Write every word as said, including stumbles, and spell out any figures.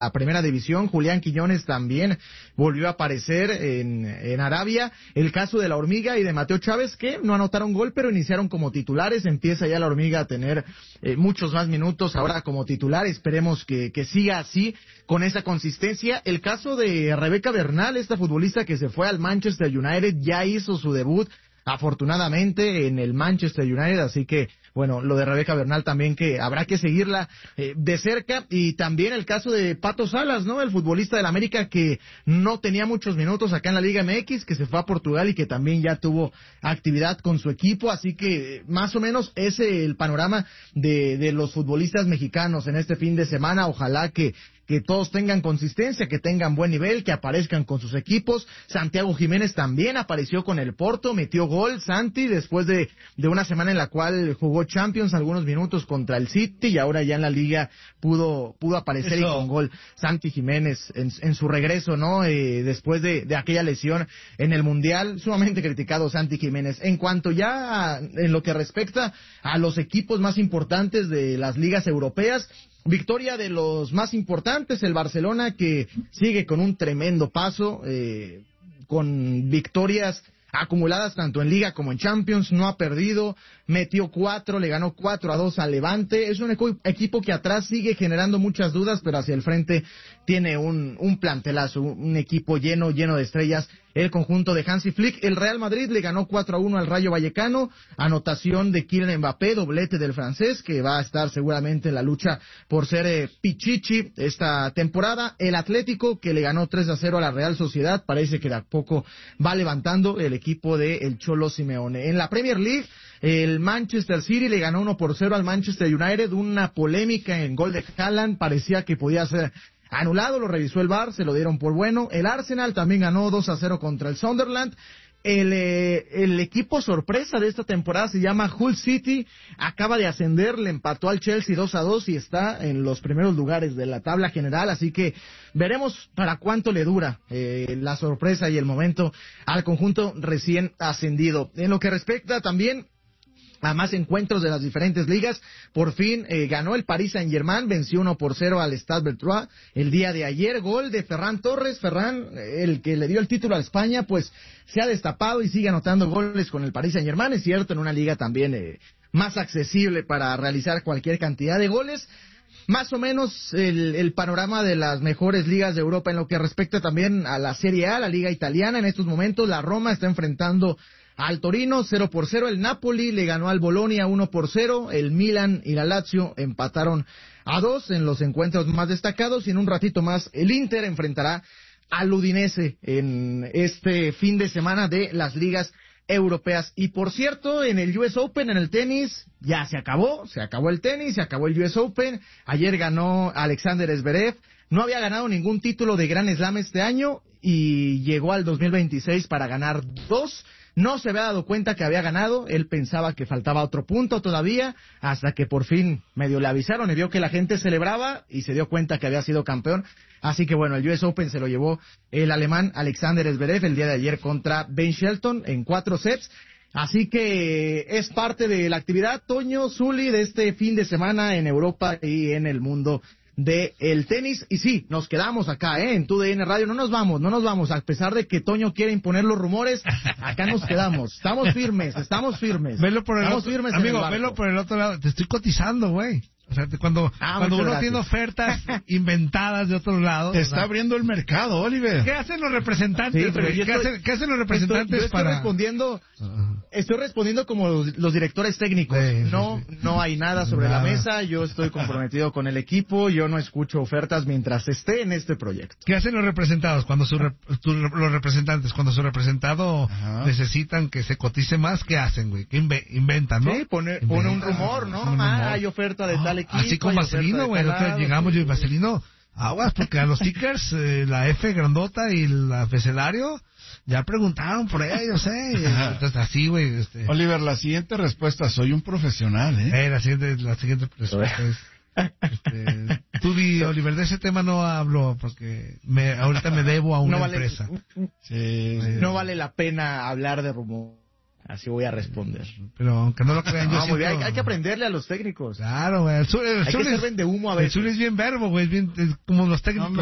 la primera división. Julián Quiñones también volvió a aparecer en, en Arabia. El caso de la Hormiga y de Mateo Chávez, que no anotaron gol, pero iniciaron como titulares. Empieza ya la Hormiga a tener eh, muchos más minutos ahora como titular. Esperemos que, que siga así, con esa consistencia. El caso de Rebeca Bernal, esta futbolista que se fue al Manchester United, ya hizo su debut afortunadamente en el Manchester United, así que bueno, lo de Rebeca Bernal también, que habrá que seguirla eh, de cerca. Y también el caso de Pato Salas, ¿no? El futbolista del América que no tenía muchos minutos acá en la Liga M X, que se fue a Portugal y que también ya tuvo actividad con su equipo, así que más o menos ese es el panorama de, de los futbolistas mexicanos en este fin de semana. Ojalá que que todos tengan consistencia, que tengan buen nivel, que aparezcan con sus equipos. Santiago Jiménez también apareció con el Porto, metió gol, Santi, después de, de una semana en la cual jugó Champions algunos minutos contra el City, y ahora ya en la Liga pudo pudo aparecer Eso. y con gol Santi Jiménez en, en su regreso, ¿no? Eh, después de, de aquella lesión en el Mundial, sumamente criticado Santi Jiménez. En cuanto ya a, en lo que respecta a los equipos más importantes de las ligas europeas, victoria de los más importantes, el Barcelona, que sigue con un tremendo paso, eh, con victorias acumuladas tanto en Liga como en Champions, no ha perdido, metió cuatro, le ganó cuatro a dos al Levante. Es un equ- equipo que atrás sigue generando muchas dudas, pero hacia el frente tiene un, un plantelazo, un equipo lleno, lleno de estrellas. El conjunto de Hansi Flick. El Real Madrid le ganó cuatro a uno al Rayo Vallecano, anotación de Kylian Mbappé, doblete del francés, que va a estar seguramente en la lucha por ser eh, Pichichi esta temporada. El Atlético, que le ganó tres a cero a la Real Sociedad, parece que de a poco va levantando el equipo de el Cholo Simeone. En la Premier League, el Manchester City le ganó uno por cero al Manchester United, una polémica en gol de Haaland, parecía que podía ser anulado, lo revisó el V A R, se lo dieron por bueno. El Arsenal también ganó dos a cero contra el Sunderland. El, eh, el equipo sorpresa de esta temporada se llama Hull City, acaba de ascender, le empató al Chelsea dos a dos y está en los primeros lugares de la tabla general, así que veremos para cuánto le dura eh, la sorpresa y el momento al conjunto recién ascendido. En lo que respecta también a más encuentros de las diferentes ligas, por fin eh, ganó el Paris Saint-Germain, venció uno por cero al Stade Brestois el día de ayer. Gol de Ferran Torres. Ferran, el que le dio el título a España, pues se ha destapado y sigue anotando goles con el Paris Saint-Germain, es cierto, en una liga también eh, más accesible para realizar cualquier cantidad de goles. Más o menos el, el panorama de las mejores ligas de Europa en lo que respecta también a la Serie A, la liga italiana. En estos momentos la Roma está enfrentando al Torino cero por cero, el Napoli le ganó al Bolonia uno por cero, el Milan y la Lazio empataron a dos en los encuentros más destacados, y en un ratito más el Inter enfrentará al Udinese en este fin de semana de las ligas europeas. Y por cierto, en el U S Open, en el tenis, ya se acabó, se acabó el tenis, se acabó el U S Open. Ayer ganó Alexander Zverev, no había ganado ningún título de Grand Slam este año y llegó al dos mil veintiséis para ganar dos. No se había dado cuenta que había ganado, él pensaba que faltaba otro punto todavía, hasta que por fin medio le avisaron y vio que la gente celebraba y se dio cuenta que había sido campeón. Así que bueno, el U S Open se lo llevó el alemán Alexander Zverev el día de ayer contra Ben Shelton en cuatro sets. Así que es parte de la actividad, Toño, Zuli, de este fin de semana en Europa y en el mundo de el tenis. Y sí, nos quedamos acá, ¿eh? En Tu D N Radio, no nos vamos, no nos vamos, a pesar de que Toño quiere imponer los rumores, acá nos quedamos, estamos firmes, estamos firmes. Velo por el estamos otro, firmes amigo, velo por el otro lado, te estoy cotizando, güey. O sea, cuando, ah, cuando uno gracias. tiene ofertas inventadas de otro lado. Te está ¿verdad? Abriendo el mercado, Oliver. ¿Qué hacen los representantes? Sí, pero ¿Qué, estoy, hacen, ¿Qué hacen los representantes estoy, yo para...? Estoy respondiendo, estoy respondiendo como los, los directores técnicos. Sí, no, sí, sí. no hay nada sobre nada. la mesa, yo estoy comprometido con el equipo, yo no escucho ofertas mientras esté en este proyecto. ¿Qué hacen los representados cuando su, tu, los representantes, cuando su representado Ajá. necesitan que se cotice más? ¿Qué hacen, güey? ¿Qué inve, inventan, no? Sí, pone, pone un rumor, ¿no? Un ah, rumor. Hay oferta de tal equipo. Así como Vaselino, güey, nosotros llegamos yo y Vaselino, aguas, porque a los tickers, eh, la F grandota y el abecedario, ya preguntaron por ellos, eh. Entonces, así, güey. Este... Oliver, la siguiente respuesta, soy un profesional, eh. eh la siguiente, la siguiente respuesta es... Este, tú di, Oliver, de ese tema no hablo porque me, ahorita me debo a una no vale, empresa. Sí, no vale la pena hablar de rumor. Así voy a responder. Pero aunque no lo crean, yo no, siento... hay, hay que aprenderle a los técnicos. Claro, güey. El sur, el hay sur que es, ser vende humo a veces. El sur es bien verbo, güey. Es bien, es como los técnicos. No,